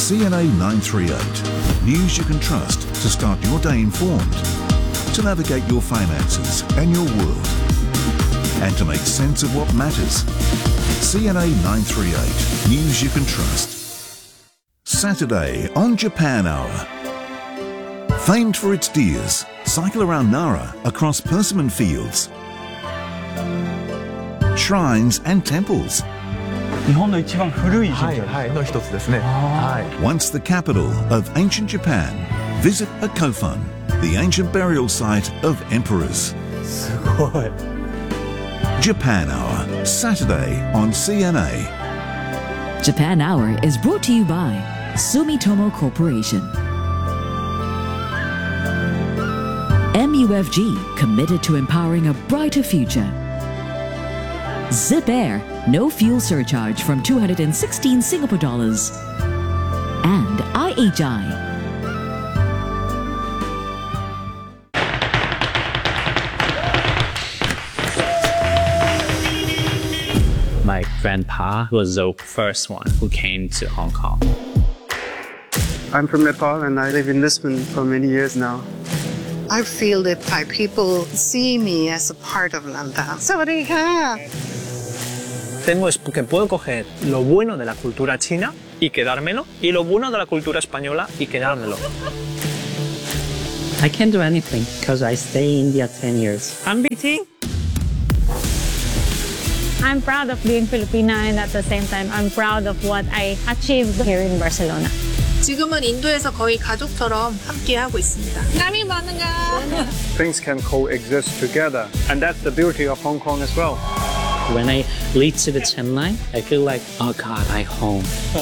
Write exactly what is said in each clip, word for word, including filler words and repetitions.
C N A nine three eight. News you can trust to start your day informed, to navigate your finances and your world, and to make sense of what matters. C N A nine three eight. News you can trust. Saturday on Japan Hour. Famed for its deers, cycle around Nara across persimmon fields, shrines and temples. 日本の一番古い神社です。 はいはいの一つですね。はい。 Once the capital of ancient Japan, visit a Kofun, the ancient burial site of emperors. すごい。 Japan Hour, Saturday on C N A. Japan Hour is brought to you by Sumitomo Corporation. M U F G, committed to empowering a brighter future. Zip Air, no fuel surcharge from two hundred sixteen Singapore dollars. And I H I. My grandpa was the first one who came to Hong Kong. I'm from Nepal and I live in Lisbon for many years now. I feel that Thai people see me as a part of Landa. Sawadee-ka! Tengo es que puedo coger lo bueno de la cultura china y quedármelo, y lo bueno de la cultura española y quedármelo. I can't do anything because I stay in India ten years. I'm beating. I'm proud of being Filipina, and at the same time, I'm proud of what I achieved here in Barcelona. 지금은 인도에서 거의 가족처럼 함께하고 있습니다. 남이 많은가? Things can coexist together, and that's the beauty of Hong Kong as well. When I lead to the Chennai, I feel like, oh God, I'm home.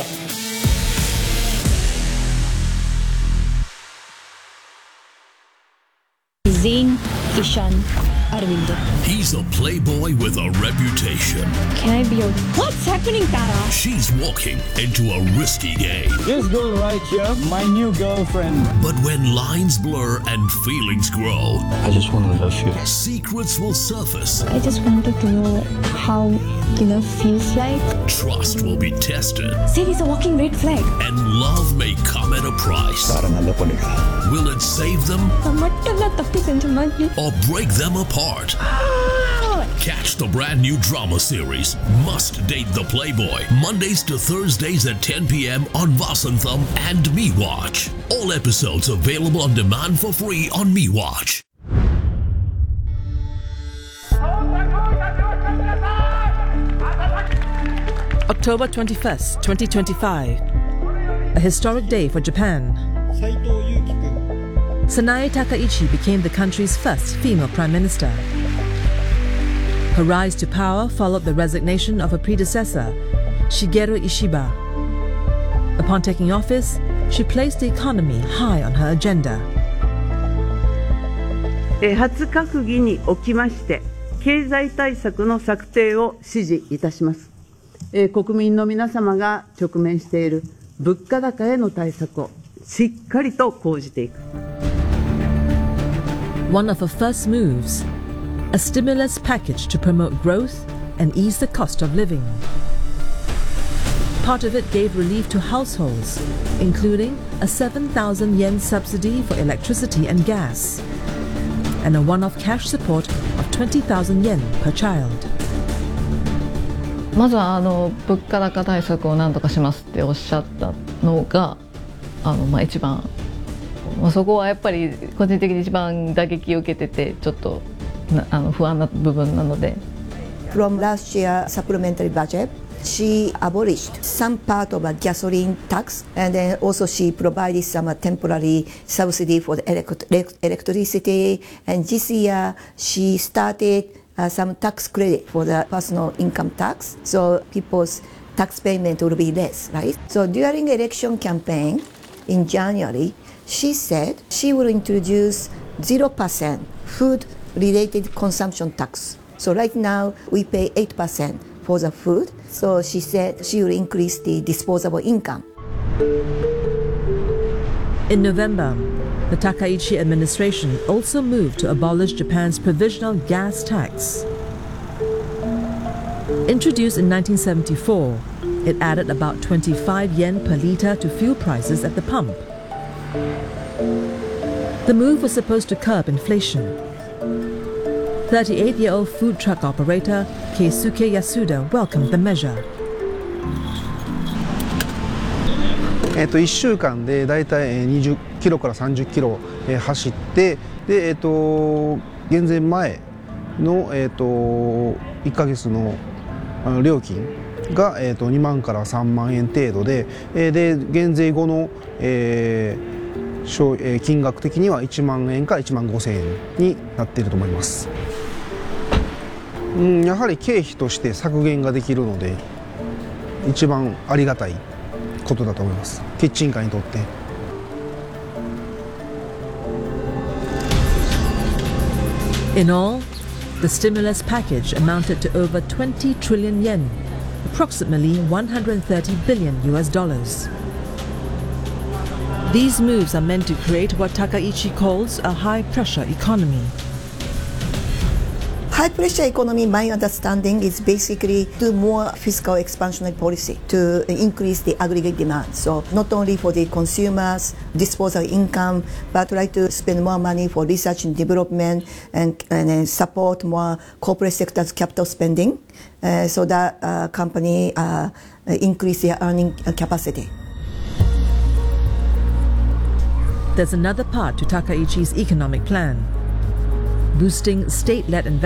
Zing Ishan Arvindo. He's a playboy with a reputation. Can I be your... What's happening, Tara? She's walking into a risky game. This girl right here, my new girlfriend. But when lines blur and feelings grow, I just want to love you. Secrets will surface. I just wanted to know how, you know, feels like. Trust will be tested. Sid is a walking red flag. And love may come at a price. Will it save them? Or break them apart? Catch the brand new drama series, Must Date the Playboy, Mondays to Thursdays at ten p m on Vasantham and MeWatch. All episodes available on demand for free on MeWatch. October twenty-first, twenty twenty-five. A historic day for Japan. Sanae Takaichi became the country's first female prime minister. Her rise to power followed the resignation of her predecessor, Shigeru Ishiba. Upon taking office, she placed the economy high on her agenda. 初閣議におきまして経済対策の策定を指示いたします。国民の皆様が直面している物価高への対策をしっかりと講じていく。 One of her first moves, a stimulus package to promote growth and ease the cost of living. Part of it gave relief to households, including a seven thousand yen subsidy for electricity and gas, and a one-off cash support of twenty thousand yen per child. まずはあの物価高対策を何とかしますっておっしゃったのがあの、まあ、一番、まあ、そこはやっぱり個人的に一番打撃を受けててちょっとなあの不安な部分なので。 From last year supplementary budget, she abolished some part of a gasoline tax, and then also she provided some temporary subsidy for the elect electricity. And this year she started uh, some tax credit for the personal income tax, so people's tax payment will be less, right? So during election campaign in January, she said she will introduce zero percent food-related consumption tax. So right now we pay eight percent for the food. So she said she will increase the disposable income. In November, the Takaichi administration also moved to abolish Japan's provisional gas tax. Introduced in nineteen seventy-four, It added about twenty-five yen per litre to fuel prices at the pump. The move was supposed to curb inflation. thirty-eight-year-old food truck operator Keisuke Yasuda welcomed the measure. えっといっしゅうかんでだいたいにじゅっキロからさんじゅっキロ走ってで、えっと減税前の、えっといっかげつの料金が、えっとにまんからさんまんえん程度で、で減税後の、えー、金額的にはいちまんえんからいちまんごせんえんになっていると思います。うん、やはり経費として削減ができるので一番ありがたいことだと思います。キッチンカーにとって。 In all, the stimulus package amounted to over twenty trillion yen, approximately one hundred thirty billion U S dollars. These moves are meant to create what Takaichi calls a high-pressure economy. High pressure economy, my understanding is basically do more fiscal expansionary policy to increase the aggregate demand. So not only for the consumers, disposable income, but try to spend more money for research and development and, and support more corporate sector's capital spending uh, so that uh, company uh, increase their earning capacity. There's another part to Takaichi's economic plan: boosting state-led investment